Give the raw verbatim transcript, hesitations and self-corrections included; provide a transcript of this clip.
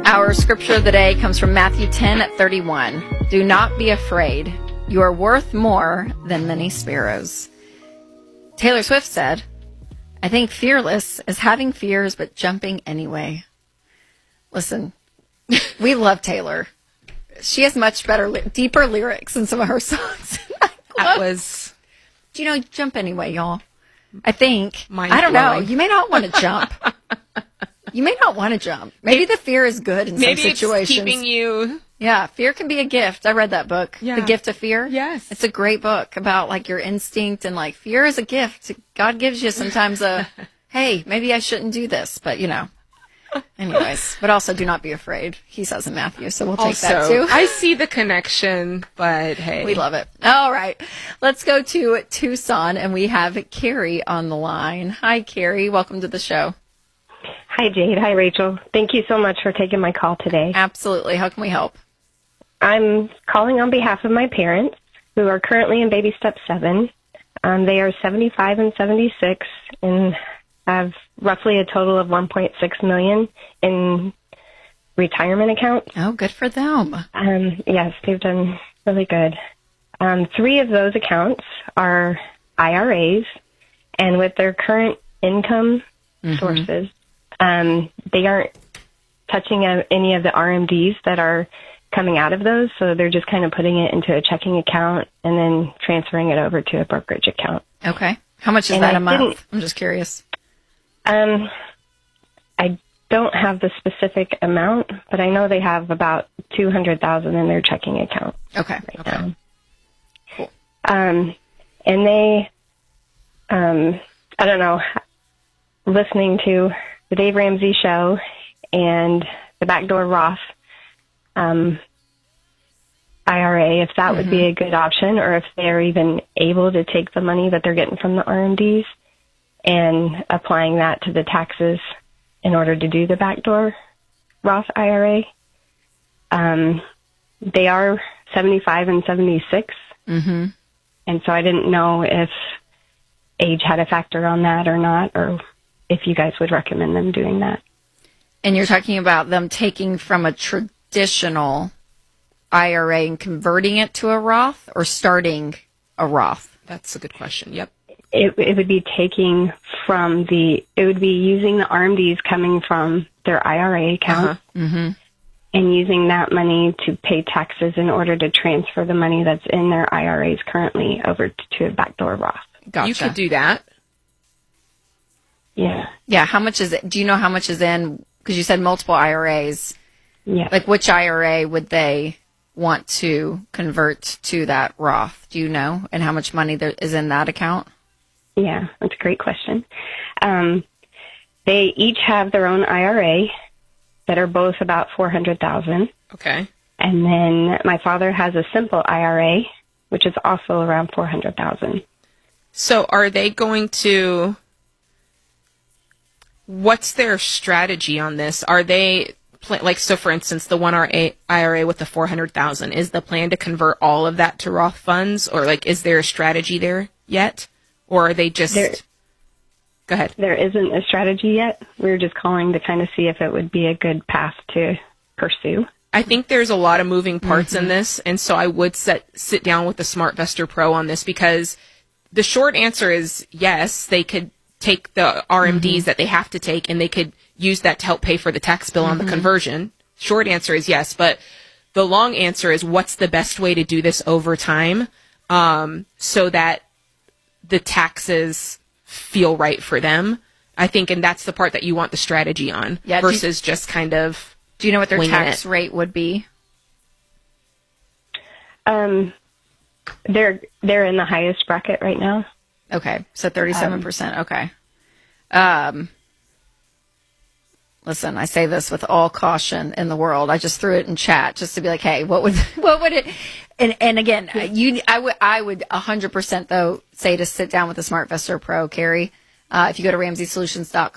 Our scripture of the day comes from Matthew ten at thirty-one. Do not be afraid. You are worth more than many sparrows. Taylor Swift said, I think fearless is having fears but jumping anyway. Listen, we love Taylor. She has much better, deeper lyrics in some of her songs. That was... Do you know, jump anyway, y'all. I think. Mind I don't blowing. know. You may not want to jump. You may not want to jump. Maybe the fear is good in Maybe some situations. It's keeping you... Yeah, fear can be a gift. I read that book, Yeah. The Gift of Fear. Yes. It's a great book about like your instinct and like fear is a gift. God gives you sometimes a, hey, maybe I shouldn't do this, but you know. Anyways, but also do not be afraid, he says in Matthew, so we'll take Also, that too. I see the connection, but hey. We love it. All right, let's go to Tucson, and we have Carrie on the line. Hi, Carrie. Welcome to the show. Hi, Jade. Hi, Rachel. Thank you so much for taking my call today. Absolutely. How can we help? I'm calling on behalf of my parents, who are currently in baby step seven. Um, they are seventy-five and seventy-six and have roughly a total of one point six million dollars in retirement accounts. Oh, good for them. Um, yes, they've done really good. Um, three of those accounts are I R As, and with their current income Mm-hmm. sources, um, they aren't touching uh, any of the R M Ds that are coming out of those, so they're just kind of putting it into a checking account and then transferring it over to a brokerage account. Okay. How much is And that I a month? didn't- I'm just curious. Um, I don't have the specific amount, but I know they have about two hundred thousand in their checking account Okay. right Okay. now. Cool. Um, and they, um, I don't know, listening to the Dave Ramsey show and the Backdoor Roth um, I R A, if that mm-hmm. would be a good option, or if they're even able to take the money that they're getting from the R M Ds and applying that to the taxes in order to do the Backdoor Roth I R A. Um, they are seventy-five and seventy-six, Mm-hmm. and so I didn't know if age had a factor on that or not, or if you guys would recommend them doing that. And you're talking about them taking from a traditional I R A and converting it to a Roth, or starting a Roth? That's a good question. Yep. It, it would be taking from the, it would be using the R M Ds coming from their I R A account Uh-huh. Mm-hmm. and using that money to pay taxes in order to transfer the money that's in their I R As currently over to a backdoor Roth. Gotcha. You could do that. Yeah. Yeah. How much is it? Do you know how much is in? Because you said multiple I R As. Yeah. Like, which I R A would they want to convert to that Roth? Do you know? And how much money there is in that account? Yeah, that's a great question. Um, they each have their own I R A that are both about four hundred thousand dollars. Okay. And then my father has a simple I R A, which is also around four hundred thousand dollars. So are they going to, what's their strategy on this? Are they, pl- like, so for instance, the one I R A with the four hundred thousand dollars, is the plan to convert all of that to Roth funds? Or, like, is there a strategy there yet? Or are they just, There- go ahead. There isn't a strategy yet. We were just calling to kind of see if it would be a good path to pursue. I think there's a lot of moving parts Mm-hmm. in this, and so I would set, sit down with the SmartVestor Pro on this, because the short answer is yes, they could take the R M Ds Mm-hmm. that they have to take, and they could use that to help pay for the tax bill on the conversion. Short answer is yes, but the long answer is what's the best way to do this over time, um, so that the taxes feel right for them, I think, and that's the part that you want the strategy on, Yeah, do you- versus just kind of... Do you know what their winging tax it. rate would be? Um, they're they're in the highest bracket right now. Okay, so thirty-seven percent. Okay. Um, listen, I say this with all caution in the world. I just threw it in chat just to be like, hey, what would what would it? And and again, you, I would I would one hundred percent though say to sit down with the SmartVestor Pro, Carrie. Uh, if you go to ramsey solutions dot com.